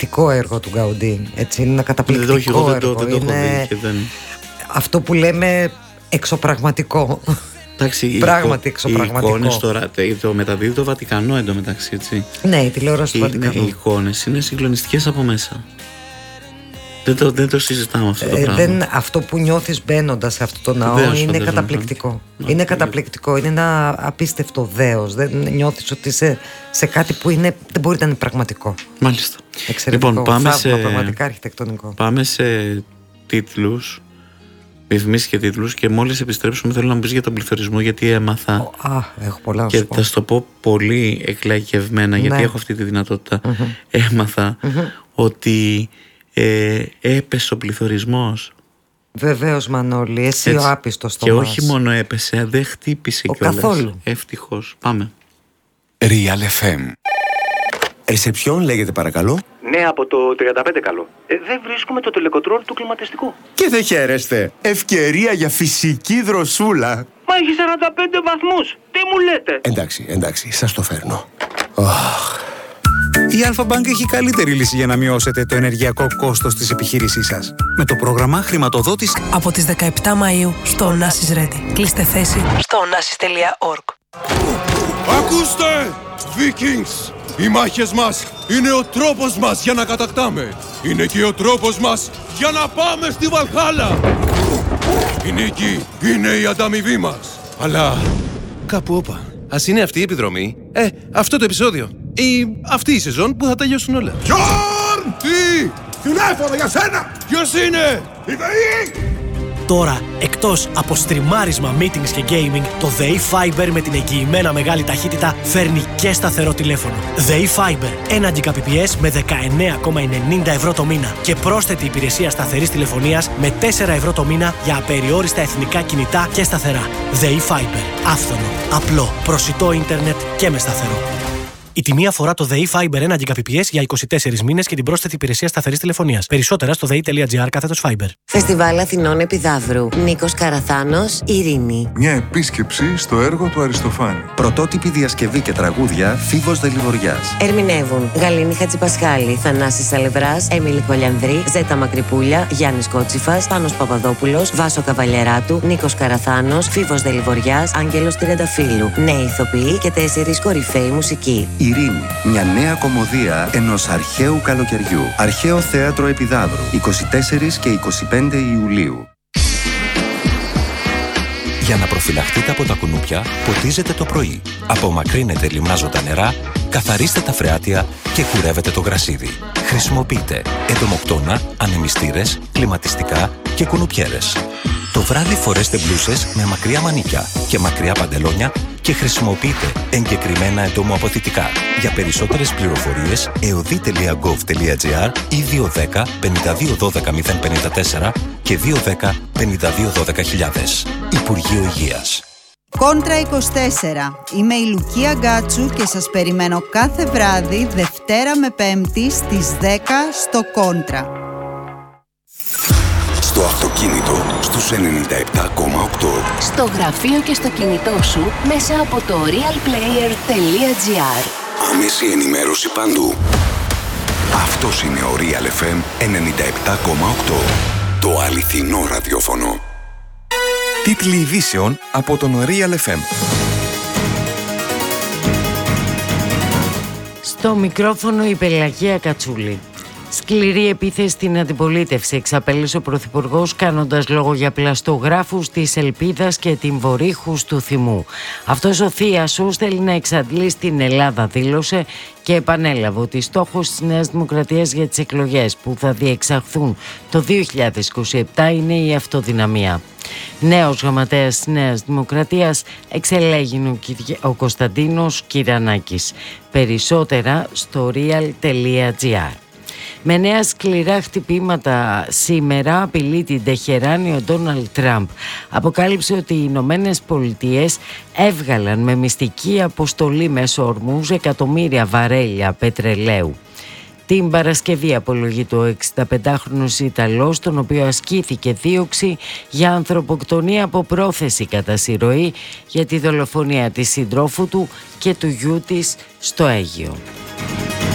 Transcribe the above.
καταπληκτικό έργο του Γκαουντί. Έτσι, είναι ένα καταπληκτικό έργο. Είναι αυτό που λέμε εξωπραγματικό. Εντάξει, πράγματι εξωπραγματικό. Οι εικόνες τώρα, το μεταδίδει το Βατικανό εντωμεταξύ, έτσι. Ναι, η τηλεόραση του Βατικανού. Οι εικόνες είναι συγκλονιστικές από μέσα. Δεν το συζητάμε αυτό το πράγμα. Αυτό που νιώθεις μπαίνοντας σε αυτό το ναό είναι καταπληκτικό. Είναι καταπληκτικό. Είναι ένα απίστευτο δέος. Δεν νιώθεις ότι είσαι σε κάτι που δεν μπορεί να είναι πραγματικό. Μάλιστα. Εξαιρετικό. Λοιπόν, πραγματικά αρχιτεκτονικό. Πάμε σε τίτλους, ρυθμίσεις και τίτλους, και μόλις επιστρέψουμε θέλω να μου πεις για τον πληθωρισμό, γιατί έμαθα. Έχω πολλά να σου πω. Και θα σου το πω πολύ εκλαϊκευμένα, γιατί έχω αυτή τη δυνατότητα. Έμαθα ότι έπεσε ο πληθωρισμός. Βεβαίως, Μανώλη, εσύ ο άπιστος στο και μας. όχι μόνο έπεσε, δεν χτύπησε κιόλας. Καθόλου. Ευτυχώς. Πάμε. Real FM. Ρεσεψιόν λέγεται παρακαλώ. Ναι, από το 35 καλό. Δεν βρίσκουμε το τελεκοτρόλ του κλιματιστικού. Και δεν χαίρεστε. Ευκαιρία για φυσική δροσούλα. Μα έχει 45 βαθμούς. Τι μου λέτε? Εντάξει, σας το φέρνω. Η Alpha Bank έχει καλύτερη λύση για να μειώσετε το ενεργειακό κόστος της επιχείρησής σας. Με το πρόγραμμα χρηματοδότης από τις 17 Μαΐου στο Onassis Ready. Κλείστε θέση στο onassis.org. Ακούστε, Vikings! Οι μάχες μας είναι ο τρόπος μας για να κατακτάμε. Είναι και ο τρόπος μας για να πάμε στη Βαλχάλα. Η νίκη είναι η ανταμοιβή μας. Αλλά κάπου όπα. Ας είναι αυτή η επιδρομή, αυτό το επεισόδιο ή αυτή η σεζόν που θα τελειώσουν όλα. Γιόρν! Τι! Τηλέφωνο για σένα! Ποιος είναι? Η ΔΕΗ! Τώρα, εκτός από στριμάρισμα, meetings και gaming, το ΔΕΗ Fiber με την εγγυημένα μεγάλη ταχύτητα φέρνει και σταθερό τηλέφωνο. ΔΕΗ Fiber, 1 Gbps με 19,90 ευρώ το μήνα και πρόσθετη υπηρεσία σταθερής τηλεφωνίας με 4 ευρώ το μήνα για απεριόριστα εθνικά κινητά και σταθερά. ΔΕΗ Fiber, άφθονο, απλό, προσιτό ίντερνετ και με σταθερό. Η τιμή αφορά το ΔΕΗ Fiber 1 Gbps για 24 μήνες και την πρόσθετη υπηρεσία σταθερής τηλεφωνίας. Περισσότερα στο dei.gr/Fiber. Φεστιβάλ Αθηνών Επιδαύρου. Νίκος Καραθάνος, Ειρήνη. Μια επίσκεψη στο έργο του Αριστοφάνη. Πρωτότυπη διασκευή και τραγούδια Φίβος Δελιβοριάς. Ερμηνεύουν Γαλήνη Χατζηπασχάλη, Θανάσης Σαλευράς, Έμιλη Κολιανδρή, Ζέτα Μακρυπούλια, Γιάννης Κότσιφας, Πάνος Παπαδόπουλος, Βάσο Καβαλιεράτου, Νίκος Καραθάνος, Φίβος Δελιβοριάς, Άγγελος Τριανταφύλου. Νέοι ηθοποιοί και 4 κορυφαίοι μουσικοί. Ειρήνη, μια νέα κωμωδία ενός αρχαίου καλοκαιριού. Αρχαίο Θέατρο Επιδαύρου, 24 και 25 Ιουλίου. Για να προφυλαχτείτε από τα κουνούπια, ποτίζετε το πρωί. Απομακρύνετε λιμνάζοντα νερά, καθαρίστε τα φρεάτια και κουρεύετε το γρασίδι. Χρησιμοποιείτε εντομοκτώνα, ανεμιστήρες, κλιματιστικά και κουνουπιέρες. Το βράδυ φορέστε μπλούσες με μακριά μανίκια και μακριά παντελόνια και χρησιμοποιείτε εγκεκριμένα εντομοαποθητικά. Για περισσότερες πληροφορίες, eodi.gov.gr ή 210 5212 054 και 210 5212 Υπουργείο Υγείας. Κόντρα 24. Είμαι η Λουκία Γκάτσου και σας περιμένω κάθε βράδυ, Δευτέρα με Πέμπτη στις 10 στο Κόντρα. Στο αυτοκίνητο στους 97,8. Στο γραφείο και στο κινητό σου μέσα από το realplayer.gr. Άμεση ενημέρωση παντού. Αυτός είναι ο Real FM 97,8. Το αληθινό ραδιόφωνο. Τίτλοι ειδήσεων από τον Real FM. Στο μικρόφωνο η Πελαγία Κατσούλη. Σκληρή επίθεση στην αντιπολίτευση εξαπέλυσε ο Πρωθυπουργός, κάνοντας λόγο για πλαστογράφους της Ελπίδας και την Βορύχους του Θυμού. Αυτός ο Θίασος θέλει να εξαντλήσει την Ελλάδα, δήλωσε, και επανέλαβε ότι στόχος της Νέας Δημοκρατίας για τις εκλογές που θα διεξαχθούν το 2027 είναι η αυτοδυναμία. Νέος γραμματέας της Νέας Δημοκρατίας εξελέγει ο Κωνσταντίνος Κυρανάκης. Περισσότερα στο real.gr. Με νέα σκληρά χτυπήματα σήμερα απειλεί την Τεχεράνη ο Ντόναλντ Τραμπ. Αποκάλυψε ότι οι Ηνωμένες Πολιτείες έβγαλαν με μυστική αποστολή μέσω ορμούς εκατομμύρια βαρέλια πετρελαίου. Την Παρασκευή απολογεί το 65χρονος Ιταλός, τον οποίο ασκήθηκε δίωξη για ανθρωποκτονία από πρόθεση κατά συρροή για τη δολοφονία της συντρόφου του και του γιού της στο Αίγυο.